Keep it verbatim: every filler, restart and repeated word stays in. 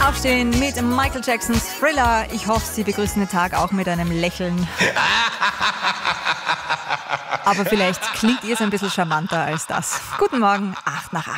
Aufstehen mit Michael Jacksons Thriller. Ich hoffe, Sie begrüßen den Tag auch mit einem Lächeln. Aber vielleicht klingt ihr es ein bisschen charmanter als das. Guten Morgen, acht nach acht.